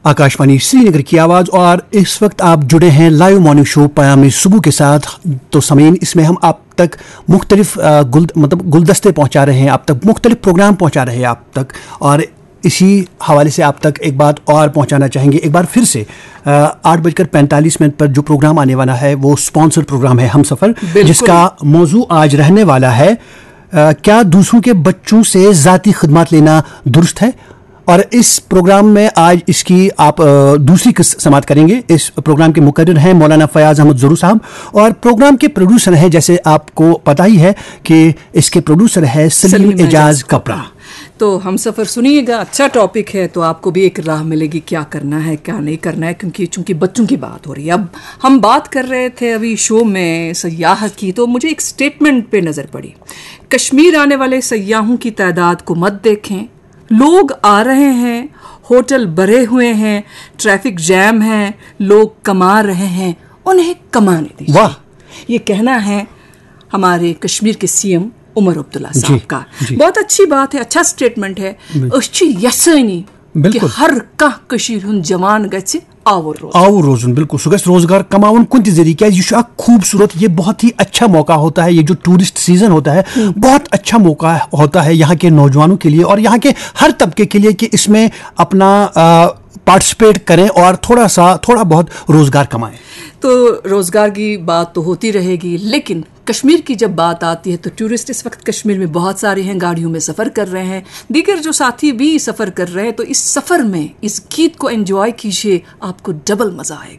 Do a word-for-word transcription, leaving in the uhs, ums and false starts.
आकाशवाणी श्रीनगर की आवाज़ और इस वक्त आप जुड़े हैं लाइव मॉर्निंग शो पयाम सुबह के साथ। तो समीन, इसमें हम आप तक मुख्तलिफ गुल मतलब गुलदस्ते पहुंचा रहे हैं, आप तक मुख्तलिफ प्रोग्राम पहुंचा रहे हैं आप तक, और इसी हवाले से आप तक एक बात और पहुंचाना चाहेंगे एक बार फिर से। आठ बजकर पैंतालीस मिनट पर जो प्रोग्राम आने वाला है वो स्पॉन्सर प्रोग्राम है हम सफ़र, जिसका मौजू आज रहने वाला है आ, क्या दूसरों के बच्चों से ज़ाती खिदमत लेना दुरुस्त है। और इस प्रोग्राम में आज इसकी आप दूसरी किस्त समाप्त करेंगे। इस प्रोग्राम के मुकर्रिर हैं मौलाना फयाज अहमद ज़रू साहब, और प्रोग्राम के प्रोड्यूसर हैं, जैसे आपको पता ही है कि इसके प्रोड्यूसर है सलीम एजाज कपड़ा। तो हम सफ़र सुनिएगा, अच्छा टॉपिक है, तो आपको भी एक राह मिलेगी क्या करना है क्या नहीं करना है, क्योंकि चूंकि बच्चों की बात हो रही है। अब हम बात कर रहे थे अभी शो में सयाहत की, तो मुझे एक स्टेटमेंट पे नज़र पड़ी। कश्मीर आने वाले सयाहों की तादाद को मत देखें, लोग आ रहे हैं, होटल भरे हुए हैं, ट्रैफिक जैम है, लोग कमा रहे हैं, उन्हें कमाने दीजिए। वाह, ये कहना है हमारे कश्मीर के सीएम उमर अब्दुल्ला साहब का। बहुत अच्छी बात है, अच्छा स्टेटमेंट है। अच्छी यसानी कि हर कह कशीर हुन जवान गछ आवर रोज आवर रोजन बिल्कुल सो गछ रोजगार कमावन कुन जरिए क्या ये खूबसूरत, ये बहुत ही अच्छा मौका होता है। ये जो टूरिस्ट सीजन होता है बहुत अच्छा मौका होता है यहाँ के नौजवानों के लिए और यहाँ के हर तबके के लिए कि इसमें अपना पार्टिसिपेट करें और थोड़ा सा थोड़ा बहुत रोजगार कमाएं। तो रोजगार की बात तो होती रहेगी, लेकिन कश्मीर की जब बात आती है तो टूरिस्ट इस वक्त कश्मीर में बहुत सारे हैं, गाड़ियों में सफ़र कर रहे हैं, दीगर जो साथी भी सफ़र कर रहे हैं। तो इस सफ़र में इस गीत को एंजॉय कीजिए, आपको डबल मज़ा आएगा।